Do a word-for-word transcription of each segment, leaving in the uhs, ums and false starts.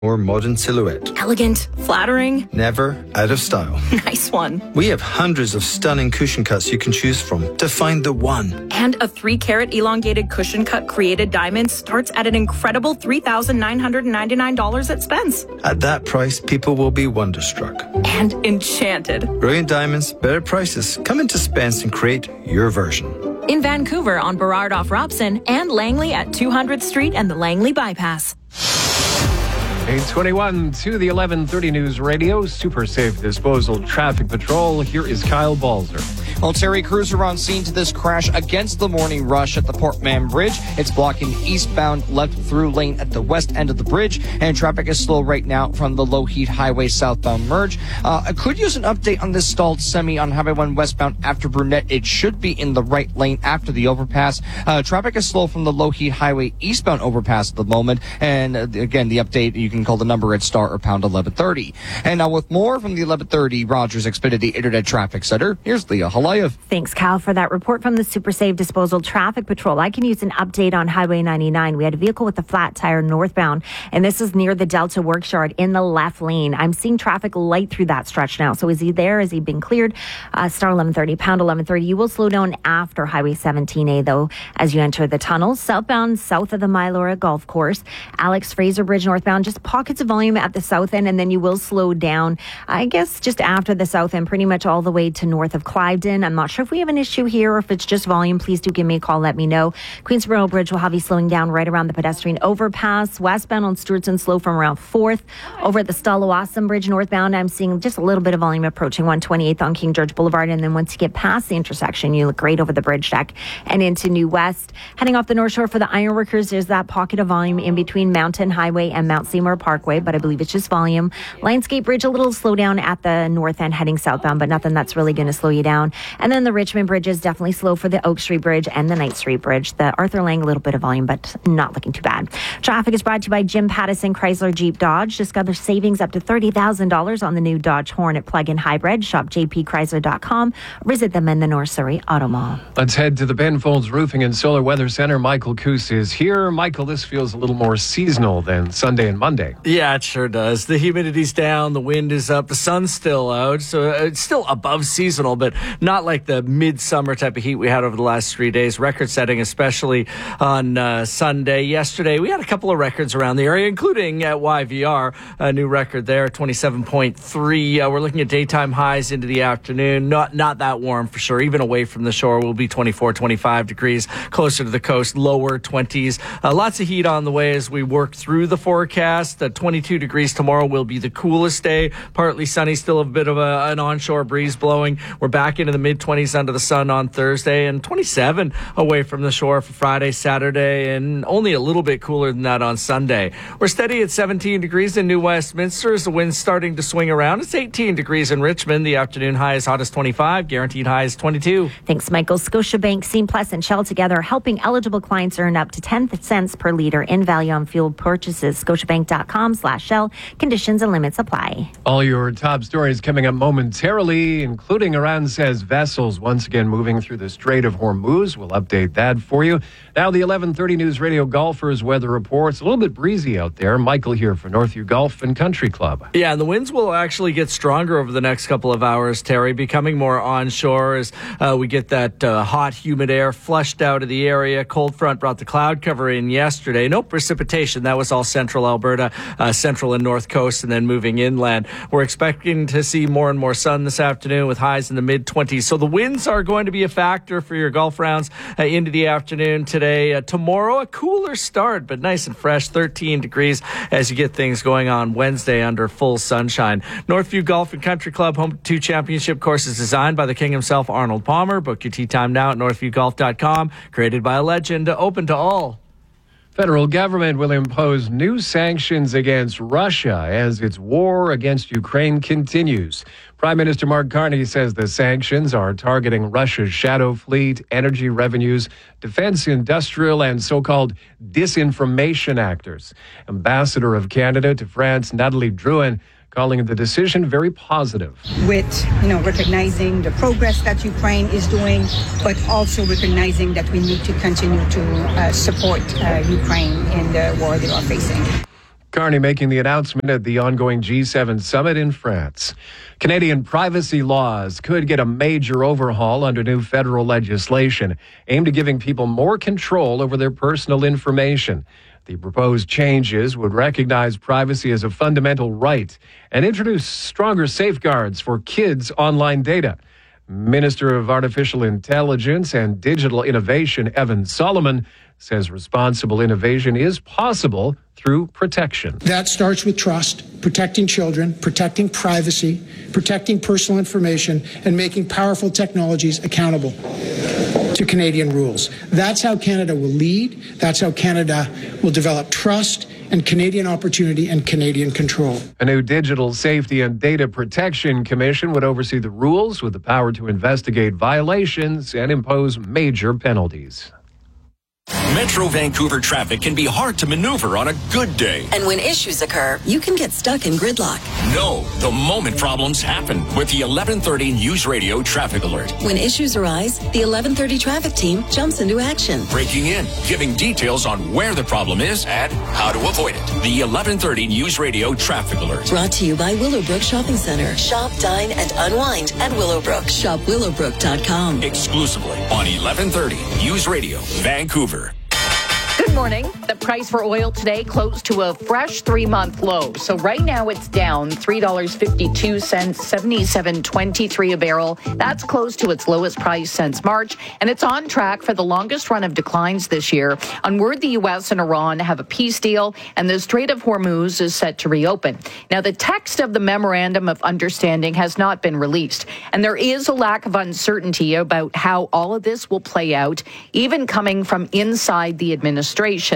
or modern silhouette. Elegant, flattering. Never out of style. Nice one. We have hundreds of stunning cushion cuts you can choose from to find the one. And a three carat elongated cushion cut created diamond starts at an incredible three thousand nine hundred ninety-nine dollars at Spence. At that price, people will be wonderstruck. And enchanted. Brilliant diamonds, better prices. Come into Spence and create your version. In Vancouver on Burrard off Robson and Langley at two hundredth Street and the Langley Bypass. eight twenty-one to the eleven thirty News Radio, Super Safe Disposal Traffic Patrol. Here is Kyle Balzer. Well, Terry, crews are on scene to this crash against the morning rush at the Port Mann Bridge. It's blocking eastbound left through lane at the west end of the bridge, and traffic is slow right now from the Lougheed Highway southbound merge. Uh, I could use an update on this stalled semi on Highway one westbound after Brunette. It should be in the right lane after the overpass. Uh, traffic is slow from the Lougheed Highway eastbound overpass at the moment, and uh, again, the update, you can call the number at star or pound eleven thirty. And now with more from the eleven thirty Rogers Xfinity Internet Traffic Center, here's Leah Halayev. Thanks, Kyle, for that report from the Super Safe Disposal Traffic Patrol. I can use an update on Highway ninety-nine. We had a vehicle with a flat tire northbound, and this is near the Delta Workshard in the left lane. I'm seeing traffic light through that stretch now. So is he there? Has he been cleared? Uh, star eleven thirty, pound eleven thirty. You will slow down after Highway seventeen A, though, as you enter the tunnel. Southbound, south of the Mylora Golf Course. Alex Fraser Bridge northbound, just pockets of volume at the south end, and then you will slow down, I guess, just after the south end, pretty much all the way to north of Cliveden. I'm not sure if we have an issue here or if it's just volume. Please do give me a call. Let me know. Queensboro Bridge will have you slowing down right around the pedestrian overpass. Westbound on Stewartson slow from around fourth. Over at the Stallawasam Bridge northbound, I'm seeing just a little bit of volume approaching one twenty-eighth on King George Boulevard. And then once you get past the intersection, you look great over the bridge deck and into New West. Heading off the North Shore for the ironworkers, there's that pocket of volume in between Mountain Highway and Mount Seymour Parkway, but I believe it's just volume. Lionsgate Bridge, a little slowdown at the north end heading southbound, but nothing that's really going to slow you down. And then the Richmond Bridge is definitely slow for the Oak Street Bridge and the Knight Street Bridge. The Arthur Lang, a little bit of volume, but not looking too bad. Traffic is brought to you by Jim Pattison Chrysler Jeep Dodge. Discover savings up to thirty thousand dollars on the new Dodge Hornet plug-in hybrid. Shop j p chrysler dot com. Visit them in the North Surrey Auto Mall. Let's head to the Ben Folds Roofing and Solar Weather Center. Michael Coos is here. Michael, this feels a little more seasonal than Sunday and Monday. Yeah, it sure does. The humidity's down, the wind is up, the sun's still out, so it's still above seasonal, but not like the midsummer type of heat we had over the last three days. Record setting, especially on uh, Sunday. Yesterday, we had a couple of records around the area, including at Y V R, a new record there, twenty-seven point three. Uh, we're looking at daytime highs into the afternoon. Not not that warm for sure. Even away from the shore, will be twenty-four, twenty-five degrees. Closer to the coast, lower twenties. Uh, lots of heat on the way as we work through the forecast. Uh, twenty-two degrees tomorrow will be the coolest day. Partly sunny, still a bit of a, an onshore breeze blowing. We're back into the mid-twenties under the sun on Thursday, and twenty-seven away from the shore for Friday, Saturday, and only a little bit cooler than that on Sunday. We're steady at seventeen degrees in New Westminster as the wind's starting to swing around. It's eighteen degrees in Richmond. The afternoon high is hot as twenty-five. Guaranteed high is twenty-two. Thanks, Michael. Scotiabank, Scene Plus, and Shell together helping eligible clients earn up to ten cents per liter in value on fuel purchases. Scotiabank.com slash Shell. Conditions and limits apply. All your top stories coming up momentarily, including Iran says vessels once again moving through the Strait of Hormuz. We'll update that for you. Now the eleven thirty News Radio Golfers weather reports. A little bit breezy out there. Michael here for Northview Golf and Country Club. Yeah, and the winds will actually get stronger over the next couple of hours, Terry, becoming more onshore as uh, we get that uh, hot, humid air flushed out of the area. Cold front brought the cloud cover in yesterday. No precipitation. That was all central Alberta, uh, central and north coast, and then moving inland. We're expecting to see more and more sun this afternoon with highs in the mid-twenties. So the winds are going to be a factor for your golf rounds uh, into the afternoon today. Uh, tomorrow, a cooler start, but nice and fresh, thirteen degrees as you get things going on Wednesday under full sunshine. Northview Golf and Country Club, home to two championship courses designed by the king himself, Arnold Palmer. Book your tee time now at northview golf dot com. Created by a legend, open to all. Federal government will impose new sanctions against Russia as its war against Ukraine continues. Prime Minister Mark Carney says the sanctions are targeting Russia's shadow fleet, energy revenues, defense, industrial, and so-called disinformation actors. Ambassador of Canada to France, Nathalie Drouin, calling the decision very positive. With, you know, recognizing the progress that Ukraine is doing, but also recognizing that we need to continue to uh, support uh, Ukraine in the war they are facing. Carney making the announcement at the ongoing G seven summit in France. Canadian privacy laws could get a major overhaul under new federal legislation aimed at giving people more control over their personal information. The proposed changes would recognize privacy as a fundamental right and introduce stronger safeguards for kids' online data. Minister of Artificial Intelligence and Digital Innovation, Evan Solomon, says responsible innovation is possible through protection. That starts with trust, protecting children, protecting privacy, protecting personal information, and making powerful technologies accountable to Canadian rules. That's how Canada will lead. That's how Canada will develop trust and Canadian opportunity and Canadian control. A new Digital Safety and Data Protection Commission would oversee the rules with the power to investigate violations and impose major penalties. Metro Vancouver traffic can be hard to maneuver on a good day. And when issues occur, you can get stuck in gridlock. No, the moment problems happen with the eleven thirty News Radio Traffic Alert. When issues arise, the eleven thirty traffic team jumps into action. Breaking in, giving details on where the problem is and how to avoid it. The eleven thirty News Radio Traffic Alert. Brought to you by Willowbrook Shopping Center. Shop, dine, and unwind at Willowbrook. Shop willowbrook dot com. Exclusively on eleven thirty News Radio, Vancouver. Good morning. The price for oil today closed to a fresh three-month low. So right now it's down three dollars and fifty-two cents, seventy-seven twenty-three a barrel. That's close to its lowest price since March, and it's on track for the longest run of declines this year. On word, the U S and Iran have a peace deal, and the Strait of Hormuz is set to reopen. Now, the text of the Memorandum of Understanding has not been released, and there is a lack of uncertainty about how all of this will play out, even coming from inside the administration.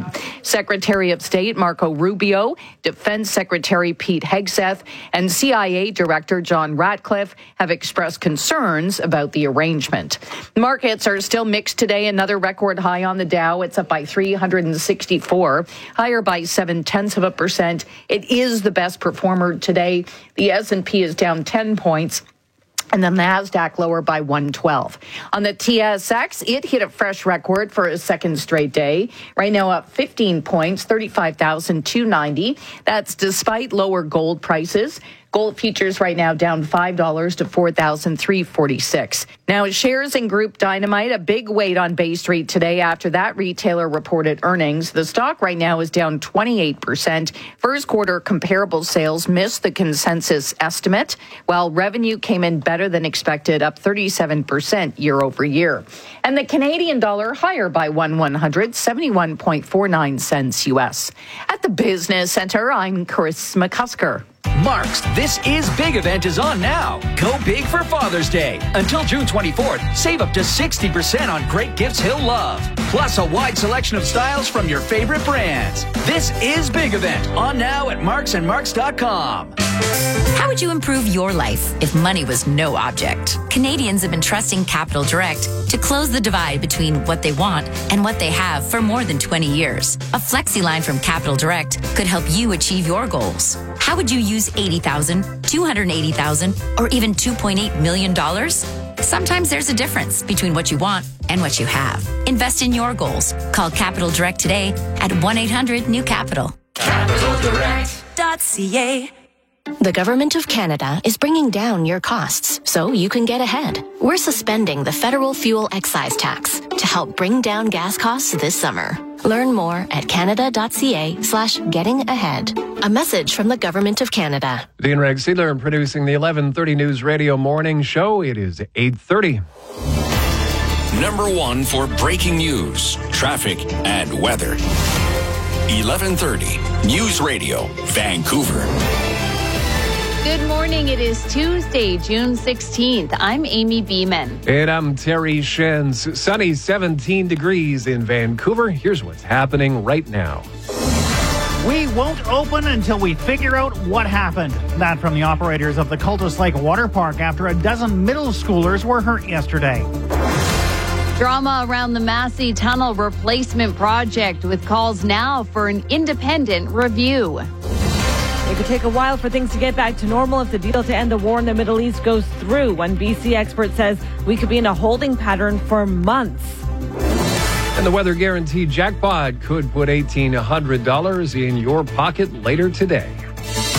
Secretary of State Marco Rubio, Defense Secretary Pete Hegseth, and C I A Director John Ratcliffe have expressed concerns about the arrangement. Markets are still mixed today. Another record high on the Dow. It's up by three hundred sixty-four, higher by seven tenths of a percent. It is the best performer today. The S and P is down ten points. And the NASDAQ lower by one twelve. On the T S X, it hit a fresh record for a second straight day. Right now up fifteen points, thirty-five thousand two hundred ninety. That's despite lower gold prices. Gold futures right now down five dollars to four thousand three hundred forty-six. Now, shares in Group Dynamite, a big weight on Bay Street today after that retailer reported earnings. The stock right now is down twenty-eight percent. First quarter comparable sales missed the consensus estimate, while revenue came in better than expected, up thirty-seven percent year over year. And the Canadian dollar higher by one one hundred, seventy-one point four nine cents U S. At the Business Center, I'm Chris McCusker. Mark's This Is Big event is on now. Go big for Father's Day. Until June twenty-fourth, save up to sixty percent on great gifts he'll love. Plus a wide selection of styles from your favorite brands. This Is Big event on now at marks and marks dot com. How would you improve your life if money was no object? Canadians have been trusting Capital Direct to close the divide between what they want and what they have for more than twenty years. A flexi line from Capital Direct could help you achieve your goals. How would you use eighty thousand dollars, two hundred eighty thousand dollars, or even two point eight million dollars? Sometimes there's a difference between what you want and what you have. Invest in your goals. Call Capital Direct today at one eight hundred new capital. capital direct dot c a. The Government of Canada is bringing down your costs so you can get ahead. We're suspending the federal fuel excise tax to help bring down gas costs this summer. Learn more at canada.ca slash getting ahead. A message from the Government of Canada. Dean Reg Seidler producing the eleven thirty News Radio Morning Show. It is eight thirty. Number one for breaking news, traffic, and weather. eleven thirty News Radio, Vancouver. Good morning. It is Tuesday, June sixteenth. I'm Amy Beeman. And I'm Terry Shens. Sunny seventeen degrees in Vancouver. Here's what's happening right now. We won't open until we figure out what happened. That from the operators of the Cultus Lake Water Park after a dozen middle schoolers were hurt yesterday. Drama around the Massey Tunnel replacement project with calls now for an independent review. It could take a while for things to get back to normal if the deal to end the war in the Middle East goes through. One B C expert says we could be in a holding pattern for months. And the Weather Guaranteed jackpot could put eighteen hundred dollars in your pocket later today.